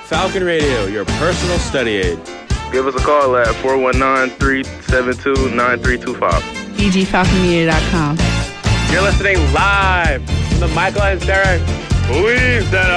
Falcon Radio, your personal study aid. Give us a call at 419-372-9325. EGFalconmedia.com. You're listening live from the Michael and Sarah Police Center.